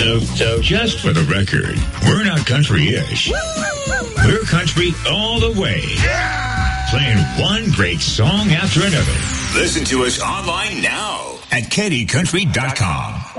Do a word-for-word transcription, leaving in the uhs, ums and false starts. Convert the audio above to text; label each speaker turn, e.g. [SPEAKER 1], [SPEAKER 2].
[SPEAKER 1] So, so just for the record, we're not country-ish. We're country all the way. Yeah! Playing one great song after another.
[SPEAKER 2] Listen to us online now at K D country dot com.